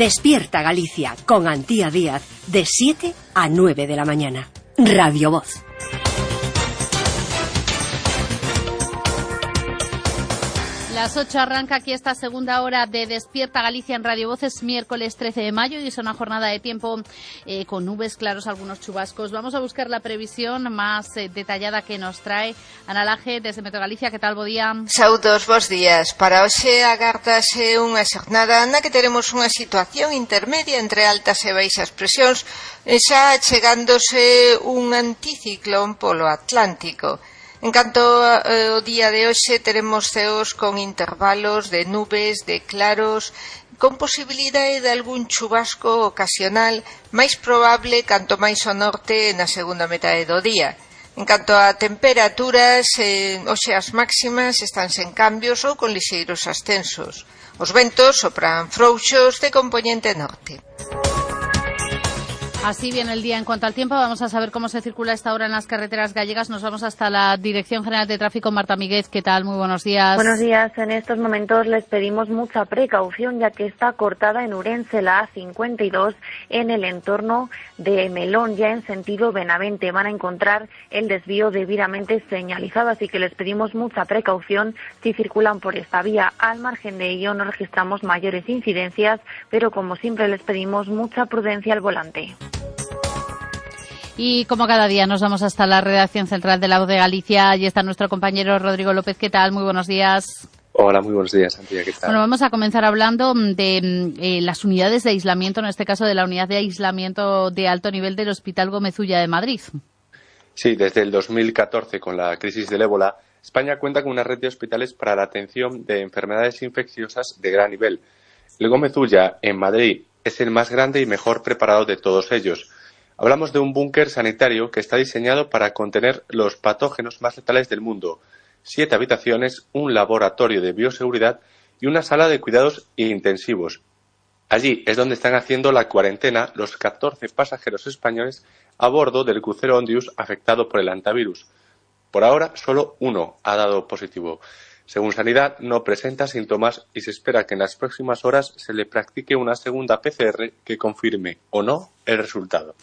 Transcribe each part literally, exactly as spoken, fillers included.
Despierta Galicia con Antía Díaz de siete a nueve de la mañana. Radio Voz. Las ocho arranca aquí esta segunda hora de Despierta Galicia en Radio Voz. Es miércoles trece de mayo y es una jornada de tiempo eh, con nubes, claros, algunos chubascos. Vamos a buscar la previsión más eh, detallada que nos trae Ana Laje desde Meteo Galicia. Que tal, bo día? Saudos, bos días. Para hoxe agárdase unha xornada na que teremos unha situación intermedia entre altas e baixas presións, xa chegándose un anticiclón polo Atlántico. En canto ao día de hoxe, teremos ceos con intervalos de nubes, de claros, con posibilidade de algún chubasco ocasional, máis probable canto máis ao norte na segunda metade do día. En canto a temperaturas, eh, hoxe as máximas están sen cambios ou con lixeiros ascensos. Os ventos sopran frouxos de compoñente norte. Así viene el día en cuanto al tiempo. Vamos a saber cómo se circula a esta hora en las carreteras gallegas. Nos vamos hasta la Dirección General de Tráfico. Marta Míguez, ¿qué tal? Muy buenos días. Buenos días. En estos momentos les pedimos mucha precaución, ya que está cortada en Ourense la A cincuenta y dos en el entorno de Melón, ya en sentido Benavente. Van a encontrar el desvío debidamente señalizado, así que les pedimos mucha precaución si circulan por esta vía. Al margen de ello no registramos mayores incidencias, pero como siempre les pedimos mucha prudencia al volante. Y como cada día nos vamos hasta la redacción central de La Voz de Galicia. Allí está nuestro compañero Rodrigo López. ¿Qué tal? Muy buenos días. Hola, muy buenos días, Antía. ¿Qué tal? Bueno, vamos a comenzar hablando de eh, las unidades de aislamiento, en este caso de la unidad de aislamiento de alto nivel del Hospital Gómez Ulla de Madrid. Sí, desde el dos mil catorce, con la crisis del ébola, España cuenta con una red de hospitales para la atención de enfermedades infecciosas de gran nivel. El Gómez Ulla, en Madrid, es el más grande y mejor preparado de todos ellos. Hablamos de un búnker sanitario que está diseñado para contener los patógenos más letales del mundo. Siete habitaciones, un laboratorio de bioseguridad y una sala de cuidados intensivos. Allí es donde están haciendo la cuarentena los catorce pasajeros españoles a bordo del crucero Ondius afectado por el hantavirus. Por ahora, solo uno ha dado positivo. Según Sanidad, no presenta síntomas y se espera que en las próximas horas se le practique una segunda P C R que confirme o no el resultado.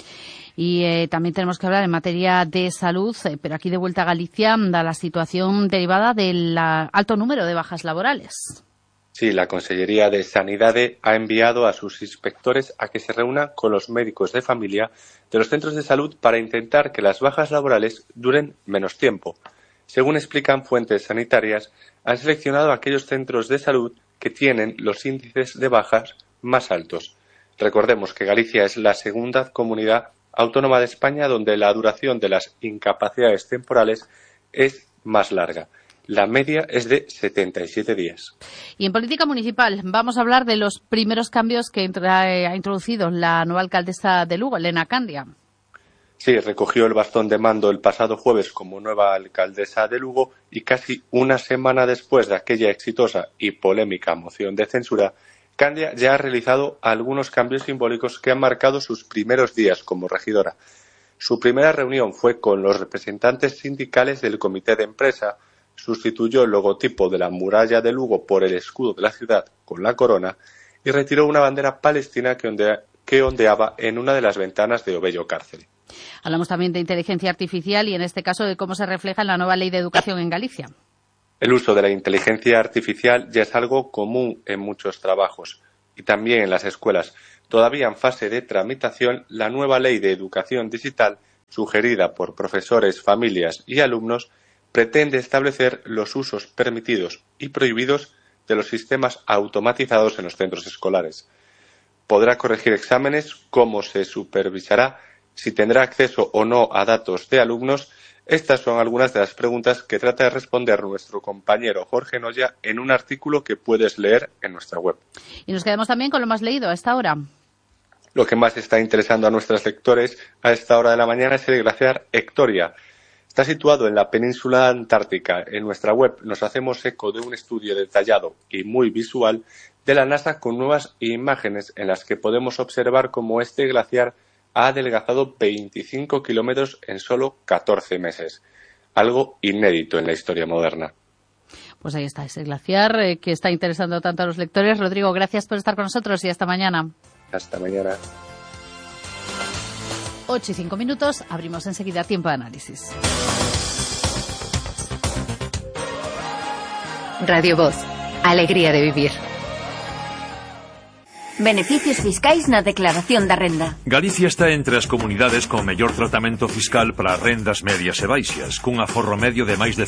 Y eh, también tenemos que hablar en materia de salud, eh, pero aquí de vuelta a Galicia, da la situación derivada del alto número de bajas laborales. Sí, la Consellería de Sanidad ha enviado a sus inspectores a que se reúnan con los médicos de familia de los centros de salud para intentar que las bajas laborales duren menos tiempo. Según explican fuentes sanitarias, han seleccionado aquellos centros de salud que tienen los índices de bajas más altos. Recordemos que Galicia es la segunda comunidad autónoma de España donde la duración de las incapacidades temporales es más larga. La media es de setenta y siete días. Y en política municipal vamos a hablar de los primeros cambios que ha introducido la nueva alcaldesa de Lugo, Elena Candia. Sí, recogió el bastón de mando el pasado jueves como nueva alcaldesa de Lugo y casi una semana después de aquella exitosa y polémica moción de censura, Candia ya ha realizado algunos cambios simbólicos que han marcado sus primeros días como regidora. Su primera reunión fue con los representantes sindicales del comité de empresa, sustituyó el logotipo de la muralla de Lugo por el escudo de la ciudad con la corona y retiró una bandera palestina que, ondea, que ondeaba en una de las ventanas de Obello Cárcel. Hablamos también de inteligencia artificial y en este caso de cómo se refleja en la nueva ley de educación en Galicia. El uso de la inteligencia artificial ya es algo común en muchos trabajos y también en las escuelas. Todavía en fase de tramitación, la nueva ley de educación digital, sugerida por profesores, familias y alumnos, pretende establecer los usos permitidos y prohibidos de los sistemas automatizados en los centros escolares. Podrá corregir exámenes, cómo se supervisará, si tendrá acceso o no a datos de alumnos. Estas son algunas de las preguntas que trata de responder nuestro compañero Jorge Noya en un artículo que puedes leer en nuestra web. Y nos quedamos también con lo más leído a esta hora. Lo que más está interesando a nuestros lectores a esta hora de la mañana es el glaciar Hectoria. Está situado en la península antártica. En nuestra web nos hacemos eco de un estudio detallado y muy visual de la NASA con nuevas imágenes en las que podemos observar cómo este glaciar ha adelgazado veinticinco kilómetros en solo catorce meses. Algo inédito en la historia moderna. Pues ahí está ese glaciar eh, que está interesando tanto a los lectores. Rodrigo, gracias por estar con nosotros y hasta mañana. Hasta mañana. ocho y cinco minutos, abrimos enseguida Tiempo de Análisis. Radio Voz, alegría de vivir. Beneficios fiscais na declaración da renda. Galicia está entre as comunidades con mellor tratamento fiscal para rendas medias e baixas, cun aforro medio de máis de